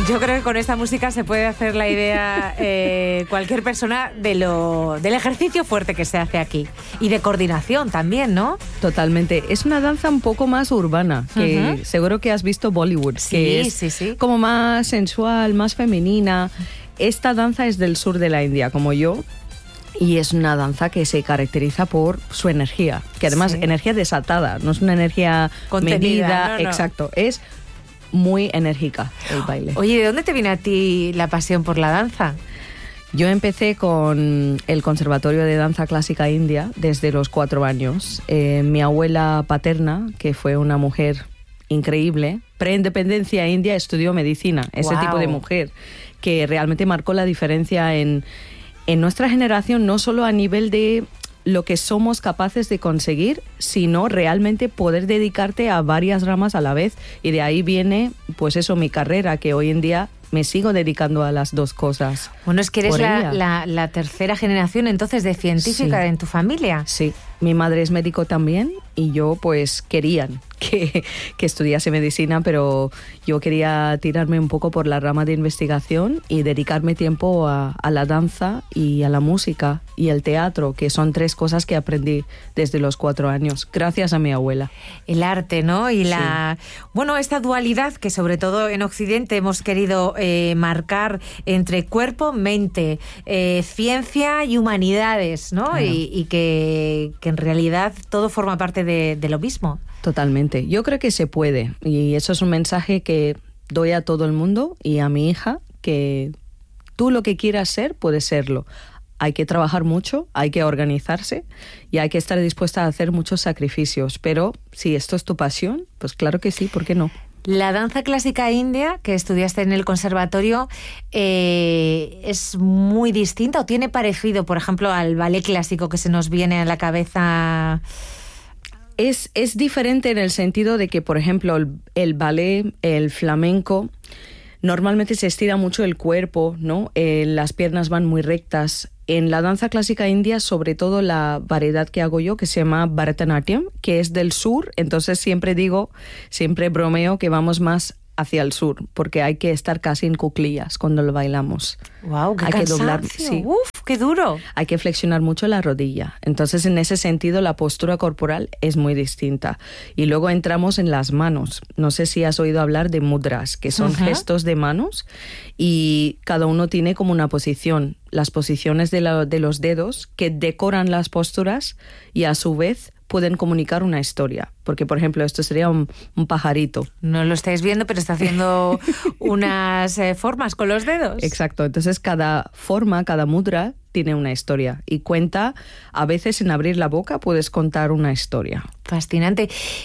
Yo creo que con esta música se puede hacer la idea cualquier persona del ejercicio fuerte que se hace aquí. Y de coordinación también, ¿no? Totalmente. Es una danza un poco más urbana, que seguro que has visto Bollywood, que es como más sensual, más femenina. Esta danza es del sur de la India, como yo. Y es una danza que se caracteriza por su energía, que además energía desatada, no es una energía contenida, medida, exacto, es muy enérgica el baile. Oye, ¿de dónde te viene a ti la pasión por la danza? Yo empecé con el Conservatorio de Danza Clásica India desde los 4 años. Mi abuela paterna, que fue una mujer increíble, preindependencia india, estudió medicina, ese tipo de mujer que realmente marcó la diferencia en nuestra generación, no solo a nivel de lo que somos capaces de conseguir, sino realmente poder dedicarte a varias ramas a la vez. Y de ahí viene, pues eso, mi carrera, que hoy en día me sigo dedicando a las dos cosas. Bueno, es que eres la tercera generación entonces de científica en tu familia. Sí, mi madre es médico también y yo pues querían que estudiase medicina, pero yo quería tirarme un poco por la rama de investigación y dedicarme tiempo a la danza y a la música y el teatro, que son 3 cosas que aprendí desde los 4 años, gracias a mi abuela. El arte, ¿no? Y bueno, esta dualidad que sobre todo en Occidente hemos querido marcar entre cuerpo, mente, ciencia y humanidades, ¿no? Claro. Y que en realidad todo forma parte de lo mismo. Totalmente. Yo creo que se puede, y eso es un mensaje que doy a todo el mundo y a mi hija, que tú lo que quieras ser, puedes serlo. Hay que trabajar mucho, hay que organizarse y hay que estar dispuesta a hacer muchos sacrificios, pero si esto es tu pasión, pues claro que sí, ¿por qué no? La danza clásica india que estudiaste en el conservatorio es muy distinta o tiene parecido, por ejemplo, al ballet clásico que se nos viene a la cabeza. Es diferente en el sentido de que, por ejemplo, el ballet, el flamenco, normalmente se estira mucho el cuerpo, ¿no? Las piernas van muy rectas. En la danza clásica india, sobre todo la variedad que hago yo, que se llama Bharatanatyam, que es del sur, entonces siempre bromeo que vamos más hacia el sur, porque hay que estar casi en cuclillas cuando lo bailamos. ¡Wow! ¡Qué cansancio! Que doblar, sí. ¡Uf! ¡Qué duro! Hay que flexionar mucho la rodilla. Entonces, en ese sentido, la postura corporal es muy distinta. Y luego entramos en las manos. No sé si has oído hablar de mudras, que son gestos de manos, y cada uno tiene como una posición. Las posiciones de los dedos que decoran las posturas y a su vez pueden comunicar una historia. Porque, por ejemplo, esto sería un pajarito. No lo estáis viendo, pero está haciendo unas formas con los dedos. Exacto. Entonces, cada forma, cada mudra tiene una historia. Y cuenta, a veces en abrir la boca puedes contar una historia. Fascinante.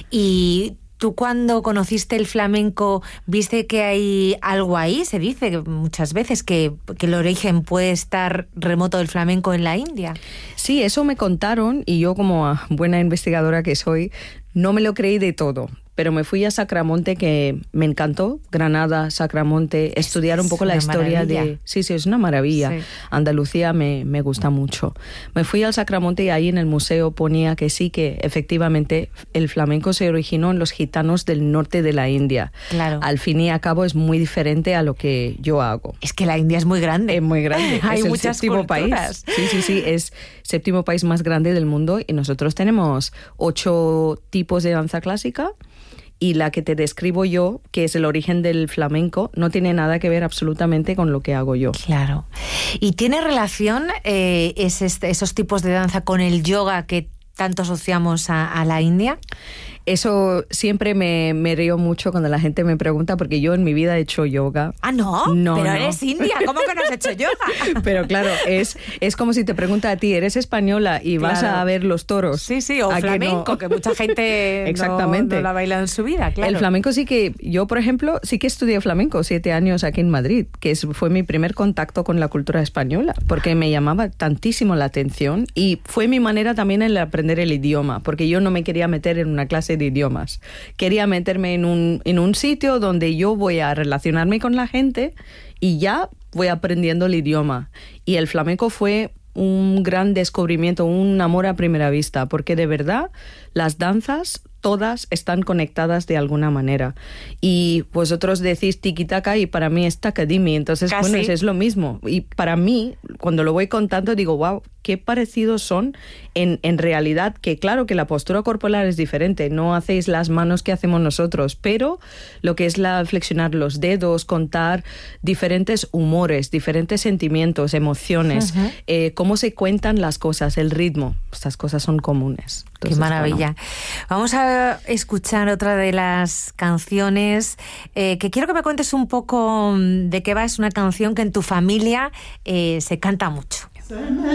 Y ¿tú cuando conociste el flamenco viste que hay algo ahí? Se dice muchas veces que el origen puede estar remoto del flamenco en la India. Sí, eso me contaron y yo, como buena investigadora que soy, no me lo creí de todo. Pero me fui a Sacramonte, que me encantó, Granada, Sacramonte, estudiar un poco la historia de... Sí, es una maravilla. Sí. Andalucía me gusta mucho. Me fui al Sacramonte y ahí en el museo ponía que sí, que efectivamente el flamenco se originó en los gitanos del norte de la India. Claro. Al fin y al cabo es muy diferente a lo que yo hago. Es que la India es muy grande. Es muy grande. Hay es muchas el 7º culturas. país. Sí, es 7º país más grande del mundo y nosotros tenemos 8 tipos de danza clásica. Y la que te describo yo, que es el origen del flamenco, no tiene nada que ver absolutamente con lo que hago yo. Claro. ¿Y tiene relación esos tipos de danza con el yoga que tanto asociamos a la India? Eso siempre me río mucho cuando la gente me pregunta, porque yo en mi vida he hecho yoga. ¿Ah, no? No, pero no. Eres india, ¿cómo que no has hecho yoga? Pero claro, es como si te pregunta a ti, ¿eres española y vas a ver los toros? Sí, o flamenco, que mucha gente Exactamente. No la baila en su vida, claro. El flamenco sí que, yo por ejemplo, sí que estudié flamenco 7 años aquí en Madrid, que fue mi primer contacto con la cultura española, porque me llamaba tantísimo la atención y fue mi manera también en aprender el idioma, porque yo no me quería meter en una clase de idiomas. Quería meterme en un sitio donde yo voy a relacionarme con la gente y ya voy aprendiendo el idioma. Y el flamenco fue un gran descubrimiento, un amor a primera vista, porque de verdad las danzas, todas están conectadas de alguna manera. Y vosotros decís tiki-taka y para mí es takadimi, entonces Casi. bueno, es lo mismo. Y para mí, cuando lo voy contando, digo, wow, qué parecidos son en realidad, que claro que la postura corporal es diferente, no hacéis las manos que hacemos nosotros, pero lo que es la flexionar los dedos, contar diferentes humores, diferentes sentimientos, emociones, cómo se cuentan las cosas, el ritmo, estas cosas son comunes. Entonces, qué maravilla. bueno. Vamos a escuchar otra de las canciones que quiero que me cuentes un poco de qué va. Es una canción que en tu familia se canta mucho.